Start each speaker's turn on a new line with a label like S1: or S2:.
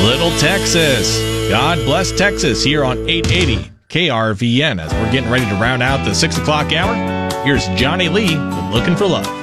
S1: Little Texas. God bless Texas here on 880 KRVN. As we're getting ready to round out the 6 o'clock hour, here's Johnny Lee with Looking for Love.